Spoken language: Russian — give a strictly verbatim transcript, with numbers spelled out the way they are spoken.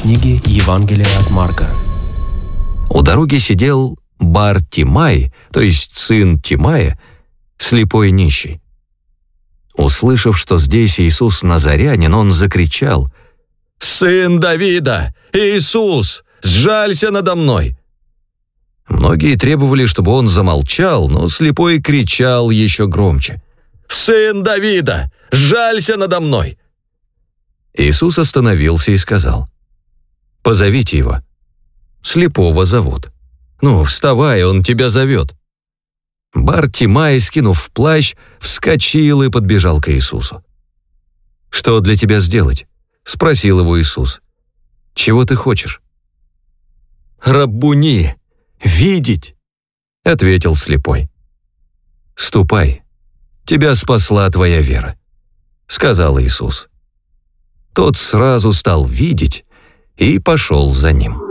книги Евангелия от Марка. У дороги сидел Бар-Тимай, то есть сын Тимая, слепой нищий. Услышав, что здесь Иисус Назарянин, он закричал: «Сын Давида! Иисус! Сжалься надо мной!» Многие требовали, чтобы он замолчал, но слепой кричал еще громче: «Сын Давида! Сжалься надо мной!» Иисус остановился и сказал: «Позовите его. Слепого зовут. Ну, вставай, он тебя зовет». Бар-Тимай, скинув плащ, вскочил и подбежал к Иисусу. «Что для тебя сделать?» — спросил его Иисус. «Чего ты хочешь?» «Раббуни, видеть!» — ответил слепой. «Ступай, тебя спасла твоя вера», — сказал Иисус. Тот сразу стал видеть и пошел за ним.